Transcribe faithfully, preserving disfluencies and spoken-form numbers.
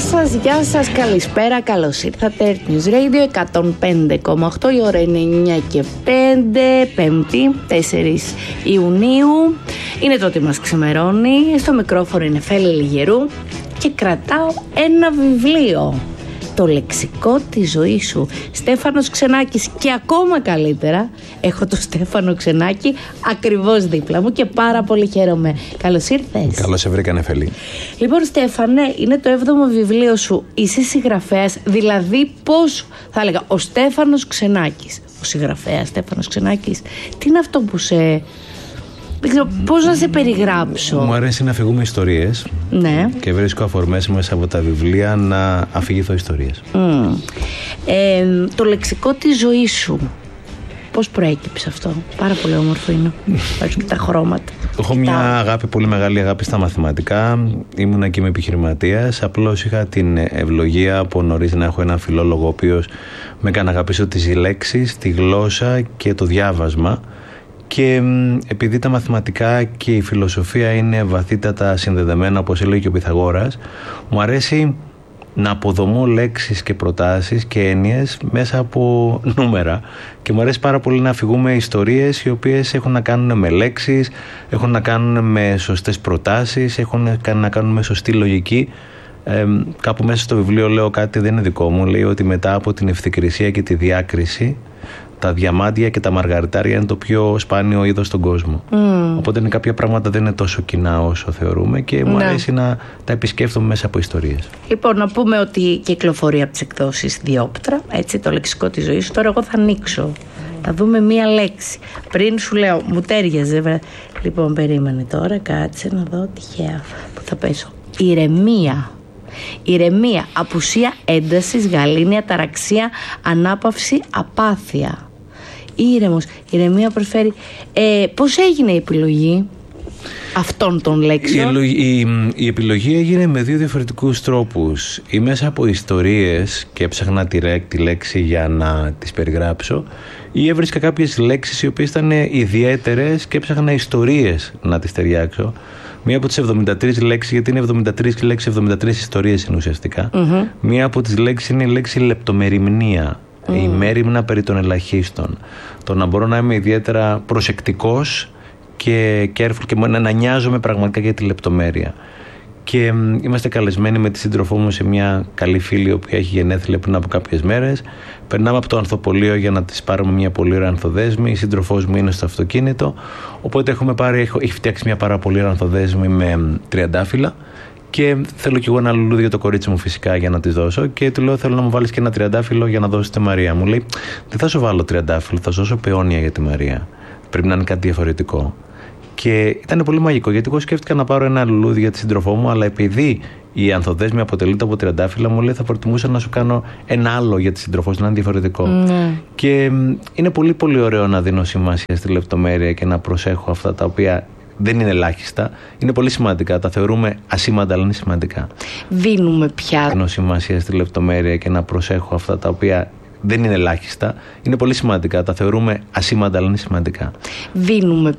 σας, γεια σας, καλησπέρα, καλώς ήρθατε. News Radio εκατόν πέντε κόμμα οκτώ, η ώρα είναι εννιά και πέντε, Πέμπτη, τέσσερις Ιουνίου. Είναι το ότι μας ξημερώνει. Στο μικρόφωνο είναι Φέλη Λιγερού και κρατάω ένα βιβλίο. Το λεξικό της ζωής σου. Στέφανος Ξενάκης. Και ακόμα καλύτερα, έχω το Στέφανο Ξενάκη ακριβώς δίπλα μου και πάρα πολύ χαίρομαι. Καλώς ήρθες. Καλώς σε βρήκα, Νεφελή. Λοιπόν, Στέφανε, είναι το έβδομο βιβλίο σου. Είσαι συγγραφέας, δηλαδή πώς θα έλεγα, ο Στέφανος Ξενάκης. Ο συγγραφέας Στέφανος Ξενάκης. Τι είναι αυτό που σε... Δεν ξέρω πώς να σε περιγράψω. Μου αρέσει να αφηγούμε ιστορίες. Ναι. Και βρίσκω αφορμές μέσα από τα βιβλία να αφηγηθώ ιστορίες. Mm. Ε, το λεξικό της ζωής σου. Πώς προέκυψε αυτό? Πάρα πολύ όμορφο είναι. Βάζω και τα χρώματα. Έχω μια αγάπη, πολύ μεγάλη αγάπη στα μαθηματικά. Ήμουνα και είμαι επιχειρηματίας. Απλώς είχα την ευλογία από νωρίς να έχω έναν φιλόλογο ο οποίος με έκανε να αγαπήσω τις λέξεις, τη γλώσσα και το διάβασμα. Και επειδή τα μαθηματικά και η φιλοσοφία είναι βαθύτατα συνδεδεμένα, όπως έλεγε και ο Πυθαγόρας, μου αρέσει να αποδομώ λέξεις και προτάσεις και έννοιες μέσα από νούμερα. Και μου αρέσει πάρα πολύ να αφηγούμε ιστορίες οι οποίες έχουν να κάνουν με λέξεις, έχουν να κάνουν με σωστές προτάσεις, έχουν να κάνουν με σωστή λογική. Ε, κάπου μέσα στο βιβλίο λέω κάτι, δεν είναι δικό μου, λέει ότι μετά από την ευθυκρισία και τη διάκριση, τα διαμάντια και τα μαργαριτάρια είναι το πιο σπάνιο είδος στον κόσμο. Mm. Οπότε είναι κάποια πράγματα δεν είναι τόσο κοινά όσο θεωρούμε και μου ναι. αρέσει να τα επισκέφτομαι μέσα από ιστορίες. Λοιπόν, να πούμε ότι κυκλοφορεί από τις εκδόσεις Διόπτρα, έτσι, το λεξικό της ζωής σου. Τώρα εγώ θα ανοίξω. Θα δούμε μία λέξη. Πριν σου λέω, μου τέριαζε. Βρε. Λοιπόν, περίμενε τώρα, κάτσε να δω τυχαία που θα πέσω. Ηρεμία. Ηρεμία, απουσία έντασης, γαλήνια, ταραξία, ανάπαυση, απάθεια. Ήρεμος, ηρεμία προσφέρει. Ε, πώς έγινε η επιλογή αυτών των λέξεων? Η, η, η επιλογή έγινε με δύο διαφορετικούς τρόπους. Ή μέσα από ιστορίες και έψαχνα τη, τη λέξη για να τις περιγράψω, ή έβρισκα κάποιες λέξεις οι οποίες ήταν ιδιαίτερες και έψαχνα ιστορίες να τις ταιριάξω. Μία από τις εβδομήντα τρεις λέξεις, γιατί είναι εβδομήντα τρεις λέξεις, εβδομήντα τρεις ιστορίες είναι ουσιαστικά. Mm-hmm. Μία από τις λέξεις είναι η λέξη λεπτομεριμνία. Mm. Η μέριμνα περί των ελαχίστων. Το να μπορώ να είμαι ιδιαίτερα προσεκτικός και careful και να νοιάζομαι πραγματικά για τη λεπτομέρεια. Και μ, είμαστε καλεσμένοι με τη σύντροφό μου σε μια καλή φίλη, η οποία έχει γενέθλια πριν από κάποιες μέρες. Περνάμε από το ανθοπολείο για να της πάρουμε μια πολύ ωραία ανθοδέσμη. Η σύντροφός μου είναι στο αυτοκίνητο. Οπότε έχουμε πάρει, έχω, έχει φτιάξει μια πάρα πολύ ωραία ανθοδέσμη με τριαντάφυλλα. Και θέλω κι εγώ ένα λουλούδι για το κορίτσι μου φυσικά για να της δώσω. Και του λέω: θέλω να μου βάλεις και ένα τριαντάφυλλο για να δώσεις στη Μαρία. Μου λέει: δεν θα σου βάλω τριαντάφυλλο, θα σου δώσω πεόνια για τη Μαρία. Πρέπει να είναι κάτι διαφορετικό. Και ήταν πολύ μαγικό, γιατί εγώ σκέφτηκα να πάρω ένα λουλούδι για τη σύντροφό μου, αλλά επειδή η ανθοδέσμη αποτελείται από τριαντάφυλλα, μου λέει: θα προτιμούσα να σου κάνω ένα άλλο για τη σύντροφό σου, να είναι διαφορετικό. Mm. Και είναι πολύ πολύ ωραίο να δίνω σημασία στη λεπτομέρεια και να προσέχω αυτά τα οποία δεν είναι ελάχιστα, είναι πολύ σημαντικά. Τα θεωρούμε ασήμαντα, αλλά είναι σημαντικά. Δίνουμε πια. Δίνω σημασία στη λεπτομέρεια και να προσέχω αυτά τα οποία δεν είναι ελάχιστα, είναι πολύ σημαντικά. Τα θεωρούμε ασήμαντα, αλλά είναι σημαντικά. Δίνουμε